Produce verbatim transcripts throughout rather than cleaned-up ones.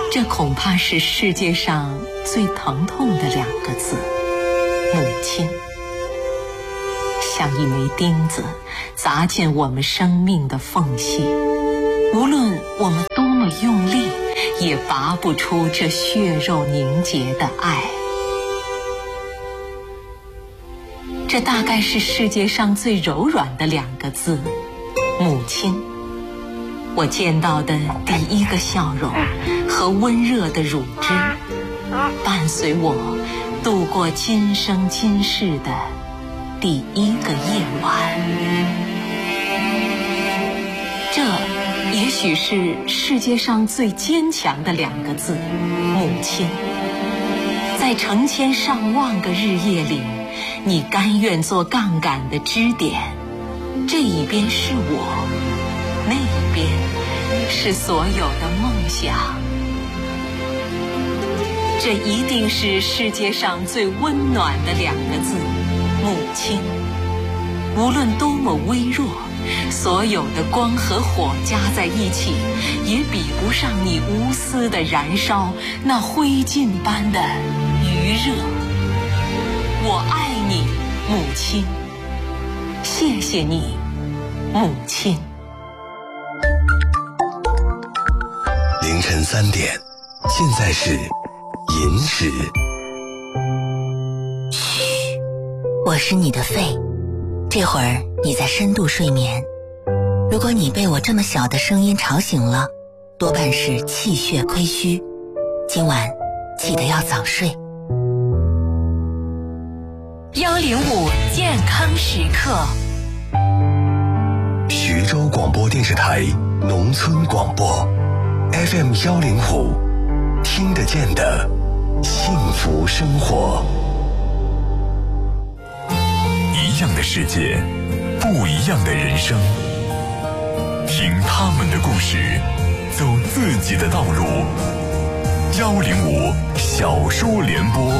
这恐怕是世界上最疼痛的两个字，母亲。像一枚钉子砸进我们生命的缝隙，无论我们多么用力，也拔不出这血肉凝结的爱。这大概是世界上最柔软的两个字，母亲。我见到的第一个笑容和温热的乳汁，伴随我度过今生今世的第一个夜晚。这也许是世界上最坚强的两个字，母亲。在成千上万个日夜里，你甘愿做杠杆的支点，这一边是我，那一边是所有的梦想。这一定是世界上最温暖的两个字，母亲。无论多么微弱，所有的光和火加在一起，也比不上你无私的燃烧那灰烬般的余热。我爱你，母亲，谢谢你，母亲。 凌晨三点，现在是寅时。 嘘，我是你的肺，这会儿你在深度睡眠。如果你被我这么小的声音吵醒了，多半是气血亏虚，今晚记得要早睡。 幺零五健康时刻， 徐州广播电视台农村广播 F M 幺零五，听得见的幸福生活。 一样的世界，不一样的人生，听他们的故事，走自己的道路。幺零五小说联播。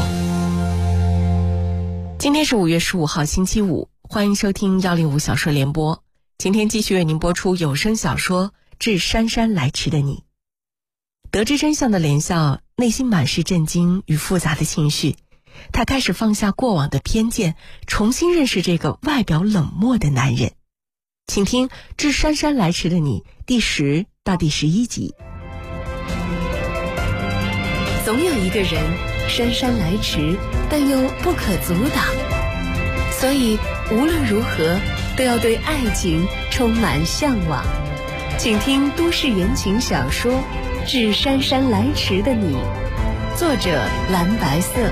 今天是五月十五号星期五，欢迎收听幺零五小说联播。今天继续为您播出有声小说《致姗姗来迟的你》。得知真相的连笑内心满是震惊与复杂的情绪，他开始放下过往的偏见，重新认识这个外表冷漠的男人。请听《致姗姗来迟的你》第十到第十一集。 总有一个人姗姗来迟，但又不可阻挡，所以无论如何都要对爱情充满向往。请听都市言情小说《致姗姗来迟的你》，作者蓝白色。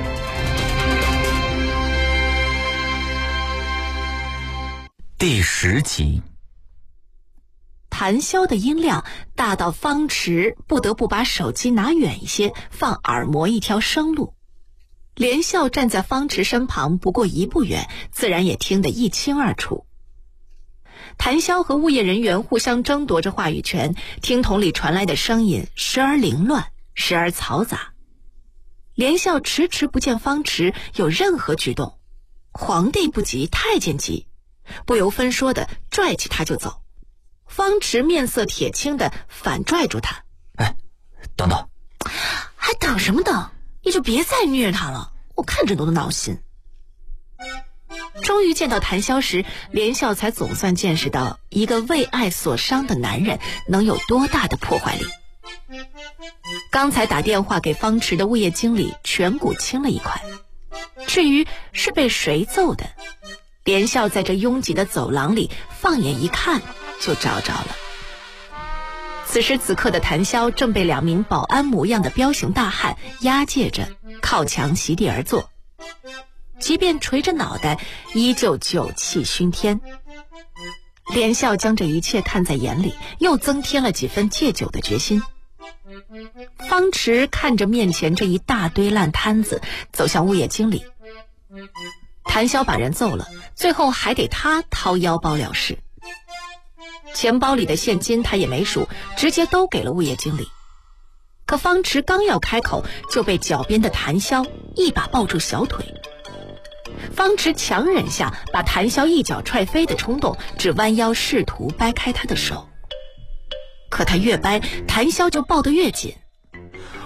第十集。 谭潇的音量大到方池不得不把手机拿远一些，放耳膜一条生路。连笑站在方池身旁不过一步远，自然也听得一清二楚。谭潇和物业人员互相争夺着话语权，听筒里传来的声音时而凌乱，时而嘈杂。连笑迟迟不见方池有任何举动，皇帝不急太监急，不由分说的拽起他就走。方池面色铁青的反拽住他， 哎，等等， 还等什么等？你就别再虐他了，我看着都闹心。终于见到谭潇时，连笑才总算见识到一个为爱所伤的男人能有多大的破坏力。刚才打电话给方池的物业经理颧骨青了一块，至于是被谁揍的，连笑在这拥挤的走廊里放眼一看就找着了。此时此刻的谭潇正被两名保安模样的彪形大汉押解着，靠墙席地而坐，即便垂着脑袋，依旧酒气熏天。连笑将这一切看在眼里，又增添了几分戒酒的决心。方池看着面前这一大堆烂摊子，走向物业经理。谭潇把人揍了，最后还得他掏腰包了事。钱包里的现金他也没数，直接都给了物业经理。可方池刚要开口，就被脚边的谭潇一把抱住小腿。方池强忍下把谭潇一脚踹飞的冲动，只弯腰试图掰开他的手。可他越掰，谭潇就抱得越紧。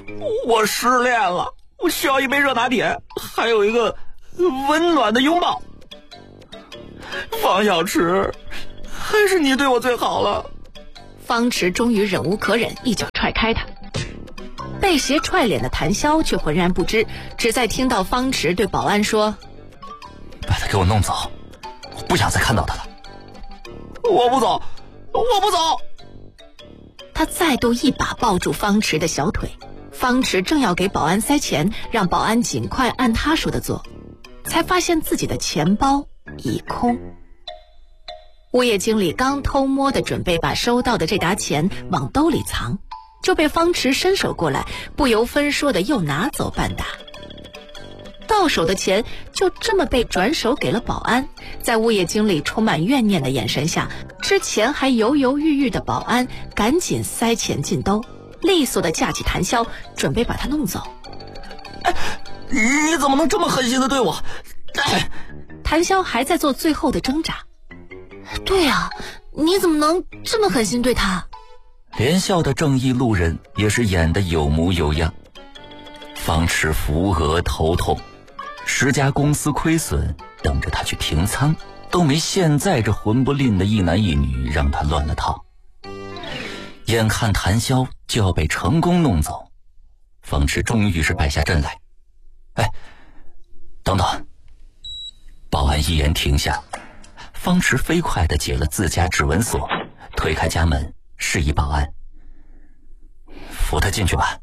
我失恋了，我需要一杯热拿铁，还有一个温暖的拥抱。方小池，还是你对我最好了。 方池终于忍无可忍，一脚踹开他。被鞋踹脸的谭潇却浑然不知，只在听到方池对保安说： 把他给我弄走，我不想再看到他了。我不走，我不走。 他再度一把抱住方池的小腿，方池正要给保安塞钱，让保安尽快按他说的做，才发现自己的钱包已空。物业经理刚偷摸的准备把收到的这沓钱往兜里藏，就被方池伸手过来，不由分说的又拿走半沓。到手的钱就这么被转手给了保安。在物业经理充满怨念的眼神下，之前还犹犹豫豫的保安赶紧塞钱进兜，利索的架起谭潇，准备把他弄走。 哎，你怎么能这么狠心的对我？ 哎，谭潇还在做最后的挣扎。对啊，你怎么能这么狠心对他？ 连笑的正义路人也是演得有模有样。方池扶额头痛，十家公司亏损，等着他去平仓，都没现在这混不吝的一男一女让他乱了套。眼看谭潇就要被成功弄走，方池终于是败下阵来。哎，等等！保安一言停下，方池飞快地解了自家指纹锁，推开家门，示意保安扶他进去吧。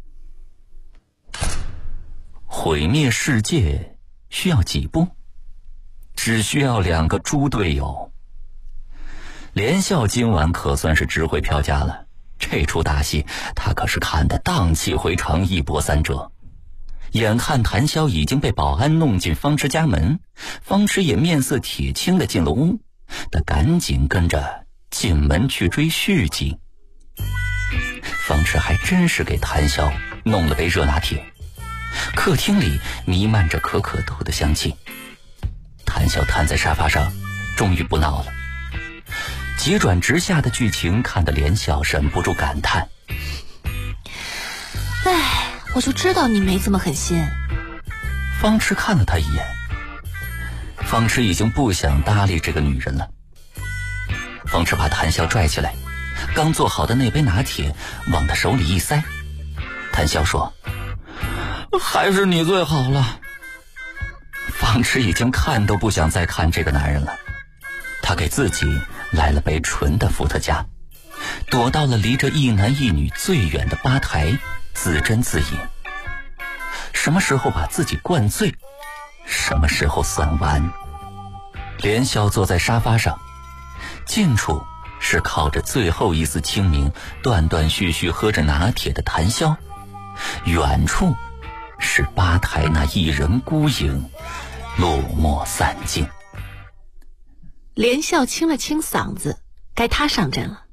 毁灭世界需要几步？只需要两个猪队友。连笑今晚可算是值回票价了，这出大戏他可是看得荡气回肠，一波三折。眼看谭潇已经被保安弄进方池家门，方池也面色铁青地进了屋，他赶紧跟着进门去追续集。方池还真是给谭潇弄了杯热拿铁，客厅里弥漫着可可豆的香气。谭潇瘫在沙发上，终于不闹了。急转直下的剧情看得连笑忍不住感叹： 唉，我就知道你没这么狠心。 方池看了他一眼，方池已经不想搭理这个女人了。方池把谭潇拽起来，刚做好的那杯拿铁往他手里一塞。谭潇说：还是你最好了。方池已经看都不想再看这个男人了，他给自己来了杯纯的伏特加，躲到了离这一男一女最远的吧台，自斟自饮。什么时候把自己灌醉，什么时候算完。连笑坐在沙发上，近处是靠着最后一丝清明断断续续喝着拿铁的谭潇，远处是吧台那一人孤影，落寞散尽。 连笑清了清嗓子，该他上阵了。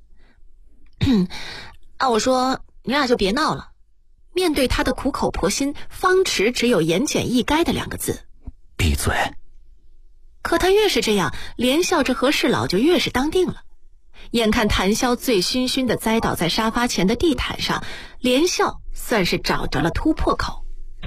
啊，我说你俩就别闹了。面对他的苦口婆心，方池只有言简意赅的两个字： 闭嘴。 可他越是这样，连笑这和事佬就越是当定了。眼看谭潇醉醺醺地栽倒在沙发前的地毯上，连笑算是找着了突破口。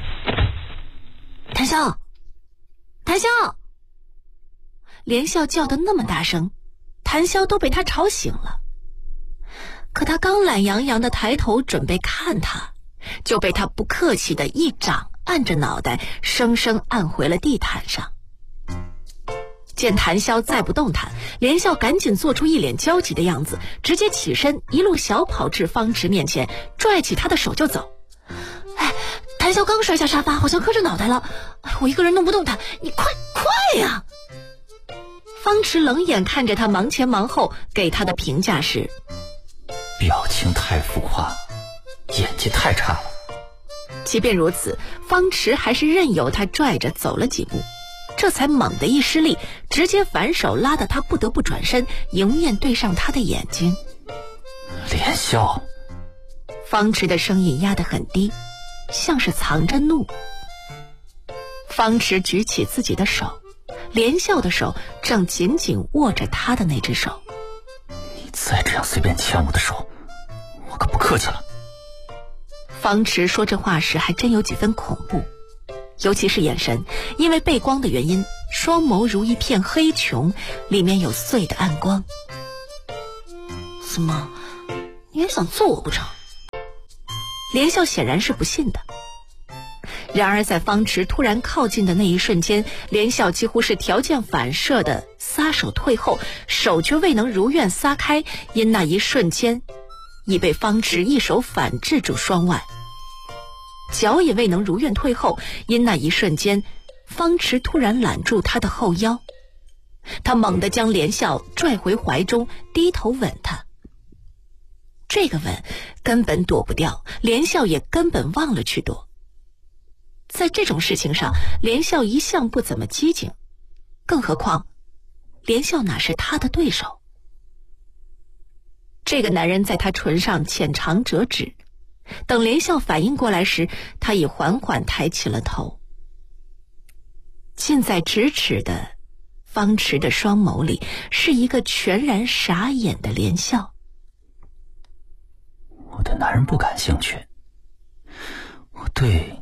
谭潇，谭潇！连笑叫得那么大声，谭潇都被他吵醒了。可他刚懒洋洋地抬头准备看他，就被他不客气的一掌按着脑袋，生生按回了地毯上。见谭潇再不动弹，连笑赶紧做出一脸焦急的样子，直接起身一路小跑至方池面前，拽起他的手就走。哎，谭潇刚摔下沙发，好像磕着脑袋了，我一个人弄不动他，你快快呀！方池冷眼看着他忙前忙后，给他的评价是： 表情太浮夸，演技太差了。 即便如此，方池还是任由他拽着走了几步，这才猛地一失力，直接反手拉得他不得不转身，迎面对上他的眼睛。 连笑。 方池的声音压得很低，像是藏着怒。方池举起自己的手，连笑的手正紧紧握着他的那只手。 你再这样随便牵我的手，我可不客气了。 方池说这话时还真有几分恐怖，尤其是眼神，因为背光的原因，双眸如一片黑穹，里面有碎的暗光。怎么，你还想揍我不成？连笑显然是不信的。然而在方池突然靠近的那一瞬间，连笑几乎是条件反射的撒手退后，手却未能如愿撒开，因那一瞬间已被方池一手反制住双腕。脚也未能如愿退后，因那一瞬间方池突然揽住他的后腰。他猛地将连笑拽回怀中，低头吻他。这个吻根本躲不掉，连笑也根本忘了去躲。在这种事情上，连笑一向不怎么机警，更何况连笑哪是他的对手。这个男人在他唇上浅尝辄止，等连笑反应过来时，他已缓缓抬起了头。近在咫尺的方池的双眸里是一个全然傻眼的连笑。 我对男人不感兴趣，我对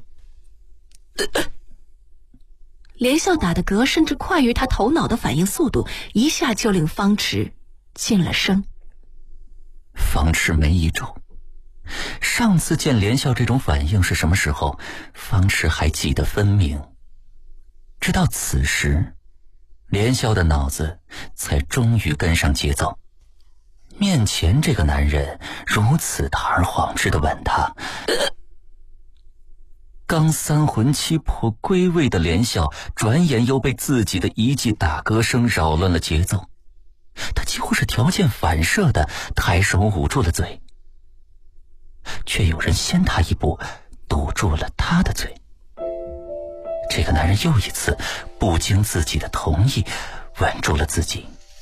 连笑打的嗝甚至快于他头脑的反应速度，一下就令方池噤了声。 方池眉一皱，上次见连笑这种反应是什么时候，方池还记得分明。直到此时，连笑的脑子才终于跟上节奏。面前这个男人如此堂而皇之地吻他，刚三魂七魄归位的连笑，转眼又被自己的一记打嗝声扰乱了节奏。他几乎是条件反射地抬手捂住了嘴，却有人先他一步堵住了他的嘴。这个男人又一次不经自己的同意吻住了自己。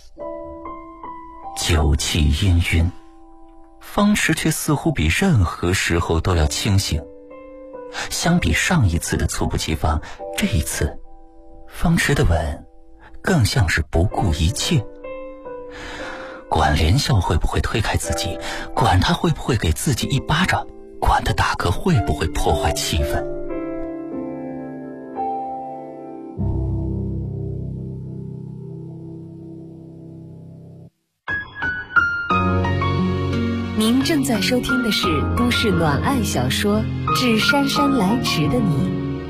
酒气氤氲，方池却似乎比任何时候都要清醒。相比上一次的猝不及防，这一次方池的吻更像是不顾一切。管连笑会不会推开自己，管他会不会给自己一巴掌，管他打嗝会不会破坏气氛。 您正在收听的是都市暖爱小说《致姗姗来迟的你》。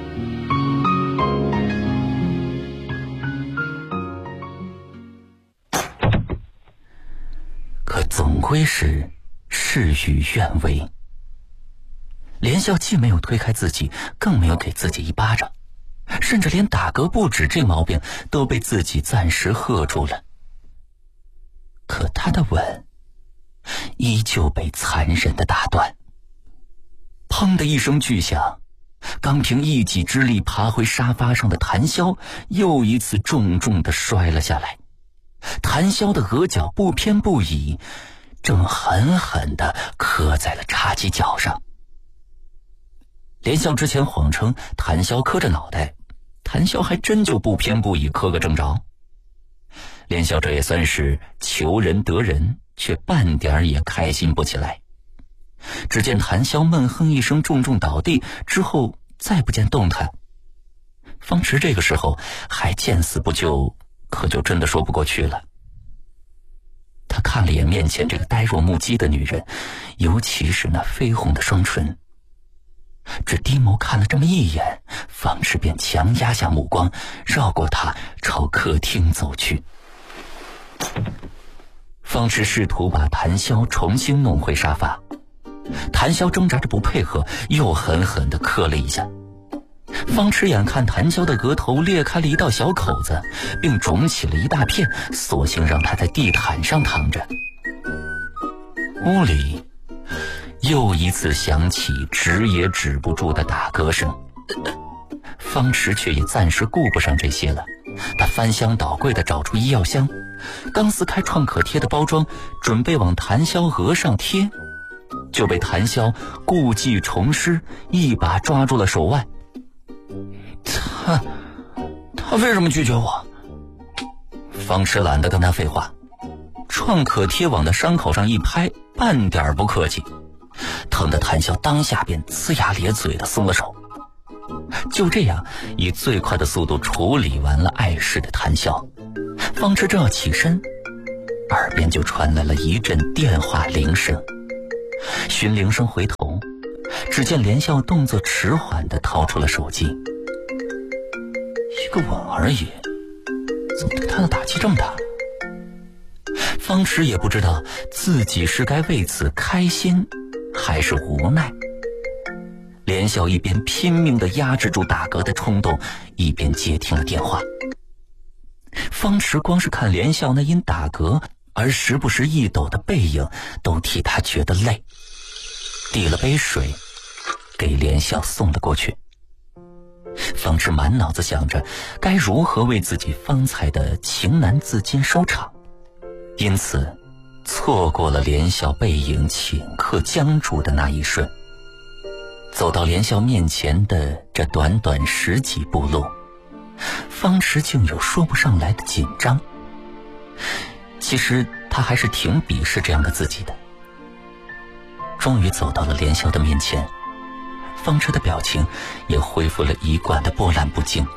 可总归是事与愿违。连笑既没有推开自己，更没有给自己一巴掌，甚至连打嗝不止这毛病都被自己暂时喝住了。可他的吻依旧被残忍地打断。砰的一声巨响，刚凭一己之力爬回沙发上的谭潇又一次重重地摔了下来。谭潇的额角不偏不倚，正狠狠地磕在了茶几角上。连笑之前谎称谭潇磕着脑袋，谭潇还真就不偏不倚磕个正着。连笑这也算是求人得人，却半点也开心不起来。只见谭潇闷哼一声，重重倒地，之后再不见动弹。方池这个时候还见死不救，可就真的说不过去了。他看了眼面前这个呆若木鸡的女人，尤其是那绯红的双唇。只低眸看了这么一眼，方池便强压下目光，绕过她朝客厅走去。方池试图把谭潇重新弄回沙发，谭潇挣扎着不配合，又狠狠地磕了一下。方池眼看谭潇的额头裂开了一道小口子，并肿起了一大片，索性让他在地毯上躺着。屋里又一次响起止也止不住的打嗝声，方池却也暂时顾不上这些了。他翻箱倒柜地找出医药箱，刚撕开创可贴的包装，准备往谭潇额上贴，就被谭潇故技重施，一把抓住了手腕。他他为什么拒绝我？方池懒得跟他废话，创可贴往的伤口上一拍，半点不客气。 疼的谭笑当下便呲牙咧嘴的松了手。就这样以最快的速度处理完了碍事的谭笑，方池正要起身，耳边就传来了一阵电话铃声。循铃声回头，只见连笑动作迟缓地掏出了手机。一个吻而已，怎么对他的打击这么大？方池也不知道自己是该为此开心还是无奈。连笑一边拼命地压制住打嗝的冲动，一边接听了电话。方池光是看连笑那因打嗝而时不时一抖的背影，都替他觉得累，递了杯水给连笑送了过去。方池满脑子想着该如何为自己方才的情难自禁收场，因此错过了连笑背影顷刻僵住的那一瞬。走到连笑面前的这短短十几步路，方池竟有说不上来的紧张。其实他还是挺鄙视这样的自己的。终于走到了连笑的面前，方池的表情也恢复了一贯的波澜不惊。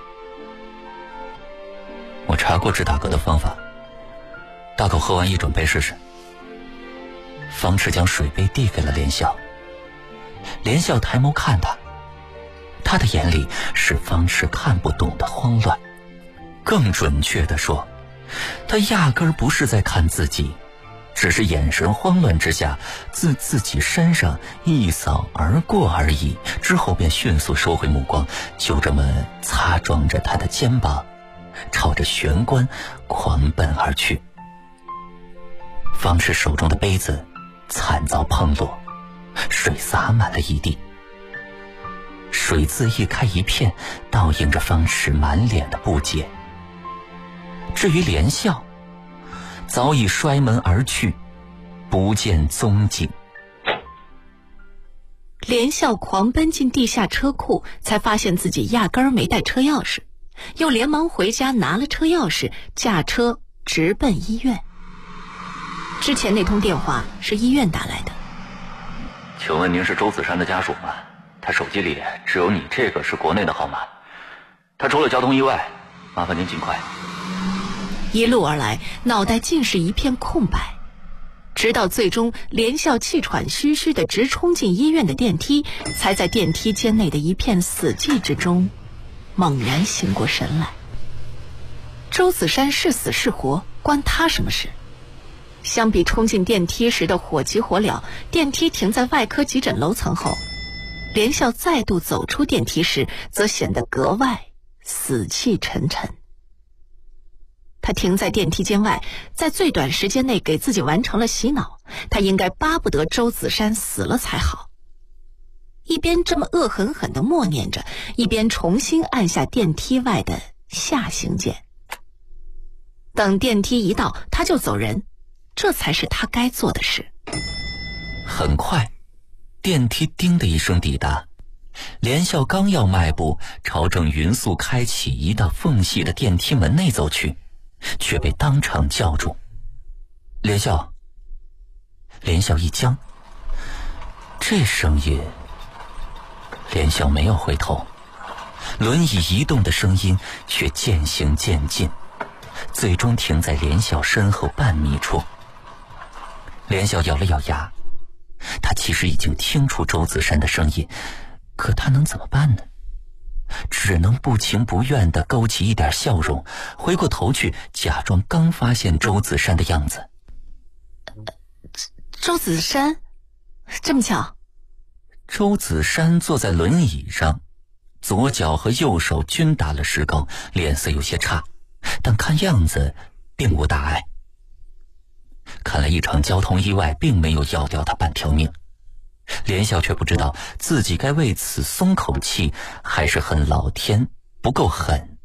我查过治打嗝的方法，大口喝完一准备试试。方池将水杯递给了连笑。连笑抬眸看他，他的眼里是方池看不懂的慌乱。更准确地说，他压根儿不是在看自己，只是眼神慌乱之下自自己身上一扫而过而已，之后便迅速收回目光，就这么擦撞着他的肩膀，朝着玄关狂奔而去。方池手中的杯子惨遭碰落，水洒满了一地，水渍一开一片，倒映着方池满脸的不解。至于连笑，早已摔门而去，不见踪迹。 连笑狂奔进地下车库，才发现自己压根儿没带车钥匙，又连忙回家拿了车钥匙，驾车直奔医院。之前那通电话是医院打来的。 请问您是周子山的家属吗？他手机里只有你这个是国内的号码，他出了交通意外，麻烦您尽快。 一路而来，脑袋尽是一片空白，直到最终连笑气喘吁吁地直冲进医院的电梯，才在电梯间内的一片死寂之中猛然醒过神来。周子山是死是活，关他什么事？相比冲进电梯时的火急火燎，电梯停在外科急诊楼层后，连笑再度走出电梯时，则显得格外死气沉沉。他停在电梯间外，在最短时间内给自己完成了洗脑，他应该巴不得周子山死了才好。一边这么恶狠狠地默念着，一边重新按下电梯外的下行键。等电梯一到，他就走人，这才是他该做的事。 很快，电梯叮的一声抵达，连笑刚要迈步朝正匀速开启一道缝隙的电梯门内走去，却被当场叫住。连笑。连笑一僵，这声音，连笑没有回头，轮椅移动的声音却渐行渐近，最终停在连笑身后半米处。连笑咬了咬牙，他其实已经听出周子山的声音，可他能怎么办呢？只能不情不愿地勾起一点笑容，回过头去假装刚发现周子山的样子。 周子山，这么巧？ 周子山坐在轮椅上，左脚和右手均打了石膏，脸色有些差，但看样子并无大碍。看来一场交通意外并没有要掉他半条命。连笑却不知道自己该为此松口气，还是恨老天不够狠。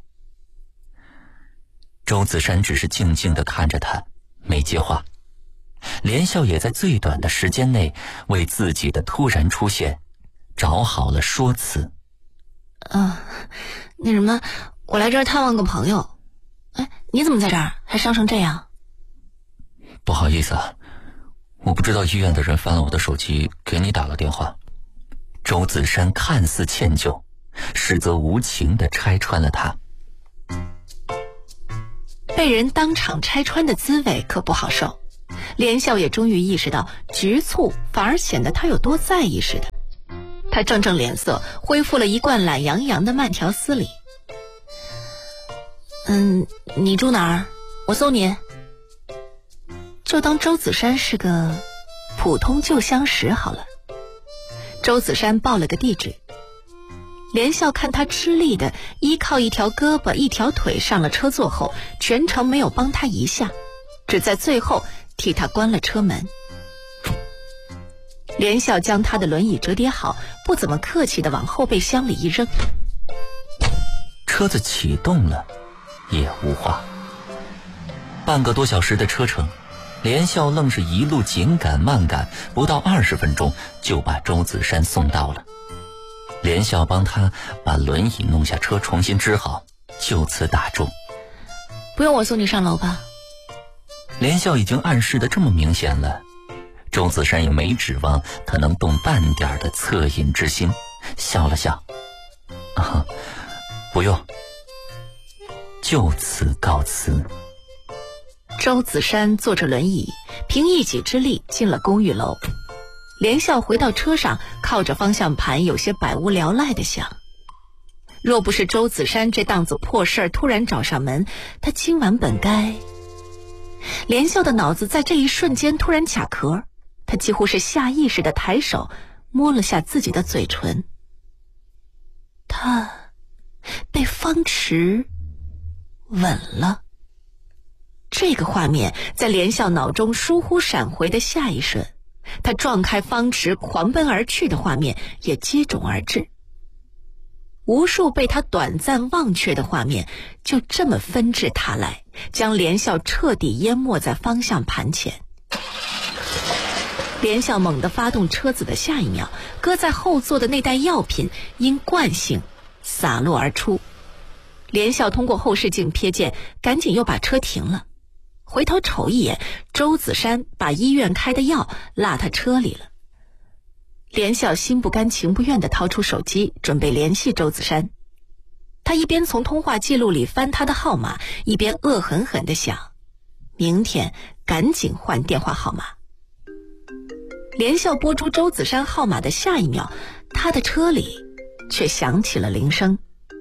周子山只是静静地看着他，没接话。连笑也在最短的时间内为自己的突然出现找好了说辞。 啊，那什么，我来这儿探望个朋友。哎，你怎么在这儿？还伤成这样？ 不好意思啊， 我不知道医院的人翻了我的手机，给你打了电话。周子山看似歉疚，实则无情地拆穿了他。 被人当场拆穿的滋味可不好受，连笑也终于意识到，局促反而显得他有多在意似的。他正正脸色，恢复了一贯懒洋洋的慢条斯理。嗯，你住哪儿？我送你。就当周子山是个普通旧相识好了。周子山报了个地址。连笑看他吃力的依靠一条胳膊一条腿上了车座后，全程没有帮他一下，只在最后替他关了车门。连笑将他的轮椅折叠好，不怎么客气地往后备箱里一扔。 车子启动了，也无话。半个多小时的车程，连笑愣是一路紧赶慢赶，不到二十分钟就把周子山送到了。连笑帮他把轮椅弄下车，重新支好，就此打住。 不用我送你上楼吧？ 连笑已经暗示的这么明显了，周子山也没指望他能动半点的恻隐之心，笑了笑，啊，不用，就此告辞。 周子山坐着轮椅，凭一己之力进了公寓楼。连笑回到车上，靠着方向盘，有些百无聊赖地想：若不是周子山这档子破事儿突然找上门，他今晚本该……连笑的脑子在这一瞬间突然卡壳，他几乎是下意识地抬手摸了下自己的嘴唇。他被方池吻了。这个画面在连笑脑中疏忽闪回的下一瞬，他撞开方池狂奔而去的画面也接踵而至。无数被他短暂忘却的画面就这么纷至沓来，将连笑彻底淹没在方向盘前。连笑猛地发动车子的下一秒，搁在后座的那袋药品因惯性洒落而出。连笑通过后视镜瞥见，赶紧又把车停了，回头瞅一眼，周子山把医院开的药落他车里了。连笑心不甘情不愿地掏出手机，准备联系周子山。他一边从通话记录里翻他的号码，一边恶狠狠地想，明天赶紧换电话号码。连笑拨出周子山号码的下一秒，他的车里却响起了铃声。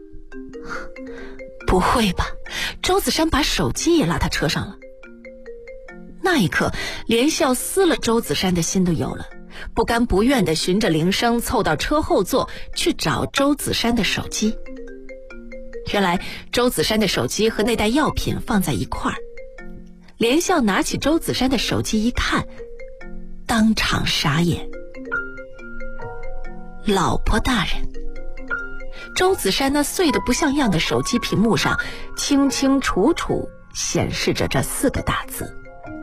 不会吧，周子山把手机也落他车上了。那一刻，连笑撕了周子山的心都有了，不甘不愿地循着铃声凑到车后座去找周子山的手机。原来周子山的手机和那袋药品放在一块儿。连笑拿起周子山的手机一看，当场傻眼。老婆大人。周子山那碎得不像样的手机屏幕上清清楚楚显示着这四个大字，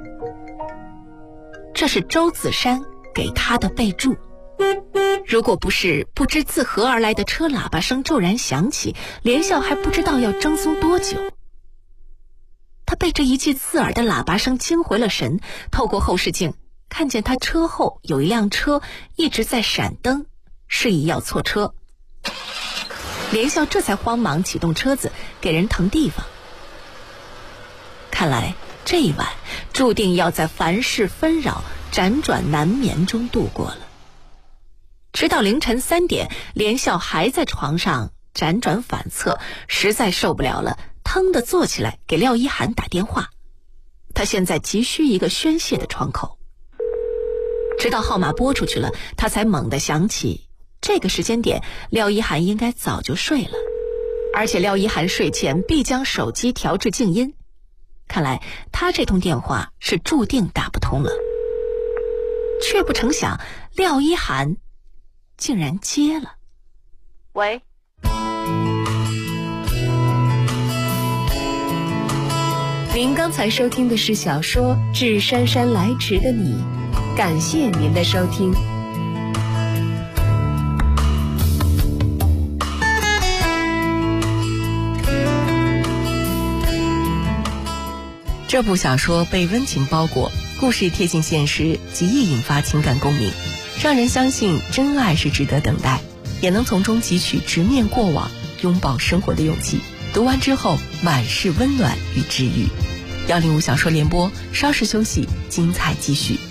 这是周子山给他的备注。如果不是不知自何而来的车喇叭声骤然响起，连笑还不知道要争讼多久。他被这一记刺耳的喇叭声惊回了神，透过后视镜看见他车后有一辆车一直在闪灯，示意要错车。连笑这才慌忙启动车子给人腾地方。看来这一晚注定要在凡事纷扰辗转难眠中度过了。直到凌晨三点，连笑还在床上辗转反侧，实在受不了了，腾地坐起来给廖一涵打电话。他现在急需一个宣泄的窗口。直到号码拨出去了，他才猛地想起这个时间点廖一涵应该早就睡了，而且廖一涵睡前必将手机调至静音，看来他这通电话是注定打不通了。却不成想廖一涵竟然接了。喂， 您刚才收听的是小说《致姗姗来迟的你》，感谢您的收听。 这部小说被温情包裹， 故事贴近现实，极易引发情感共鸣，让人相信真爱是值得等待，也能从中汲取直面过往、拥抱生活的勇气。读完之后满是温暖与治愈。幺零五小说联播，稍事休息，精彩继续。